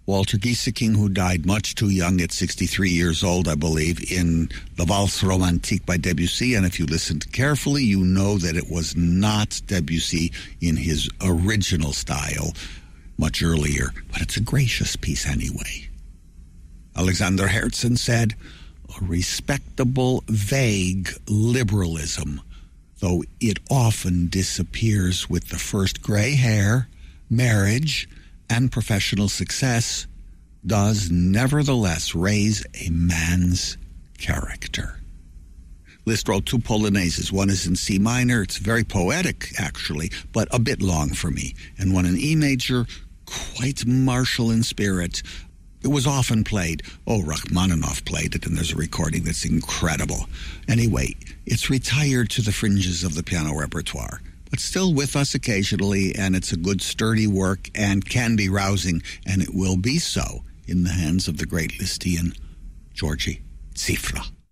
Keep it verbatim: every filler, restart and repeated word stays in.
Walter Gieseking, who died much too young at sixty-three years old, I believe, in the Valse Romantique by Debussy. And if you listened carefully, you know that it was not Debussy in his original style much earlier. But it's a gracious piece anyway. Alexander Herzen said, a respectable, vague liberalism, though it often disappears with the first gray hair, marriage, and professional success, does nevertheless raise a man's character. Liszt wrote two polonaises. One is in C minor. It's very poetic, actually, but a bit long for me. And one in E major, quite martial in spirit. It was often played. Oh, Rachmaninoff played it, and there's a recording that's incredible. Anyway, it's retired to the fringes of the piano repertoire, but still with us occasionally, and it's a good, sturdy work and can be rousing, and it will be so in the hands of the great Lisztian, Georgy Cifra.